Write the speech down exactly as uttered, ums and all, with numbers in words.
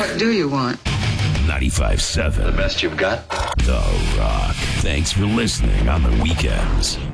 What do you want? ninety-five seven. The best you've got? The Rock. Thanks for listening on the weekends.